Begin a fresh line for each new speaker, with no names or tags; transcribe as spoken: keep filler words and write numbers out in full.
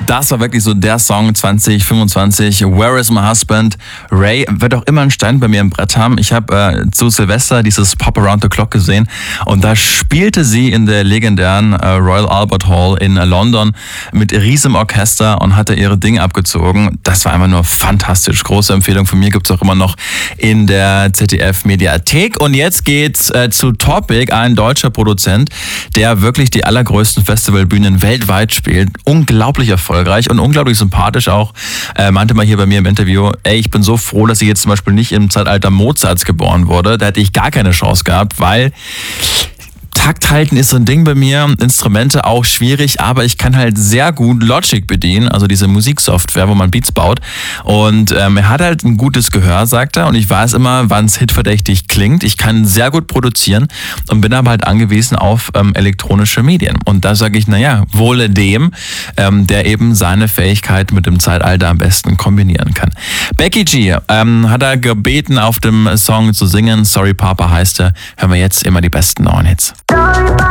Das war wirklich so der Song zwanzig fünfundzwanzig. Where is my husband? Ray wird auch immer einen Stein bei mir im Brett haben. Ich habe äh, zu Silvester dieses Pop Around the Clock gesehen und da spielte sie in der legendären äh, Royal Albert Hall in äh, London mit riesigem Orchester und hatte ihre Dinge abgezogen. Das war einfach nur fantastisch. Große Empfehlung von mir, gibt's auch immer noch in der Z D F-Mediathek. Und jetzt geht's äh, zu Topic, ein deutscher Produzent, der wirklich die allergrößten Festivalbühnen weltweit spielt. Unglaublich erfolgreich und unglaublich sympathisch auch. Äh, meinte mal hier bei mir im Interview, ey, ich bin so froh, dass ich jetzt zum Beispiel nicht im Zeitalter Mozarts geboren wurde. Da hätte ich gar keine Chance gehabt, weil Takt halten ist so ein Ding bei mir, Instrumente auch schwierig, aber ich kann halt sehr gut Logic bedienen, also diese Musiksoftware, wo man Beats baut. Und ähm, er hat halt ein gutes Gehör, sagt er, und ich weiß immer, wann es hitverdächtig klingt. Ich kann sehr gut produzieren und bin aber halt angewiesen auf ähm, elektronische Medien. Und da sage ich, naja, wohle dem, ähm, der eben seine Fähigkeit mit dem Zeitalter am besten kombinieren kann. Becky G ähm, hat er gebeten, auf dem Song zu singen. Sorry Papa heißt er. Hören wir jetzt immer die besten neuen Hits.